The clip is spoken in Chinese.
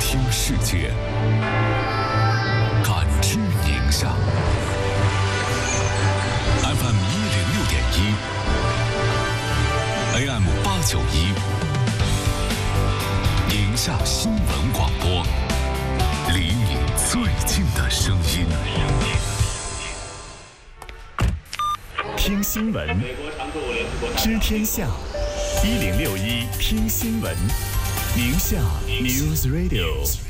听世界，感知宁夏。FM 106.1 ，AM 891，宁夏新闻广播，离你最近的声音。 听新闻，知天下，1061听新闻，宁夏 News Radio。